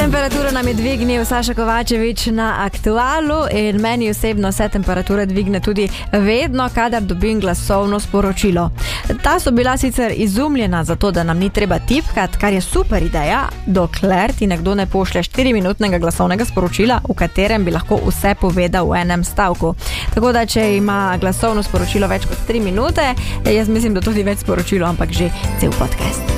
Temperaturo nam je dvignil Saša Kovačevič na Aktualu in meni osebno se temperatura dvigne tudi vedno, kadar dobim glasovno sporočilo. Ta so bila sicer izumljena zato, da nam ni treba tipkat, kar je super ideja, dokler ti nekdo ne pošlje 4-minutnega glasovnega sporočila, v katerem bi lahko vse povedal v enem stavku. Tako da, če ima glasovno sporočilo več kot 3 minute, jaz mislim, da tudi več sporočilo, ampak že cel podcast.